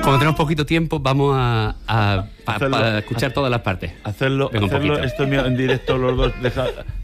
Como tenemos poquito tiempo, vamos a escuchar todas las partes. Hacerlo Venga, un poquito. esto en directo los dos.